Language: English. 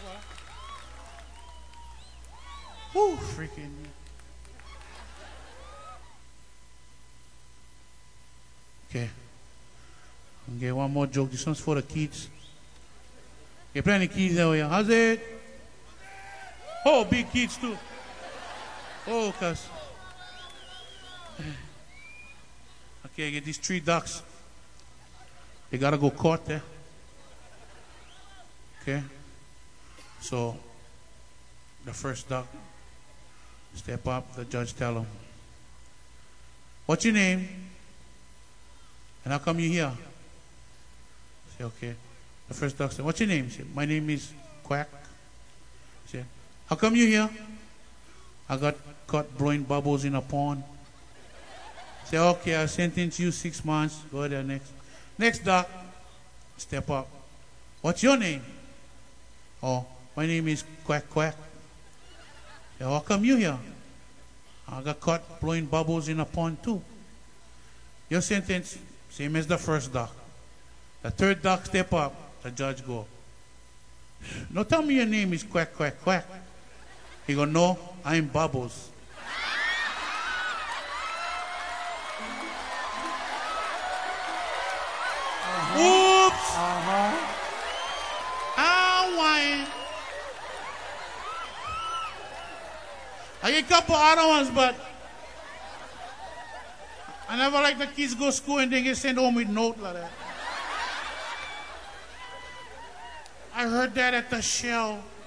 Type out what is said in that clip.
Woo, freaking. Okay. I'll get one more joke. This one's for the kids. You plenty kids there, yeah. How's it? Oh, big kids too. Oh, cuz. Okay, get these 3 ducks. They gotta go court there. Okay. So, the first duck step up. The judge tell him, "What's your name? And how come you here?" Say, "Okay." The first duck said, "What's your name?" He said, "My name is Quack." He said, "How come you here?" "I got caught blowing bubbles in a pond." Say, "Okay, I'll sentence you 6 months. Go there next." Next duck, step up. "What's your name?" "Oh, my name is Quack Quack." Say, "How come you here?" "I got caught blowing bubbles in a pond too." Your sentence, same as the first duck. The third duck step up. The judge go, "No, tell me your name is Quack Quack Quack." He go, "No, I'm Bubbles." Oops. Why? I get a couple other ones, but I never like the kids go to school and they get sent home with note like that. I heard that at the Shell.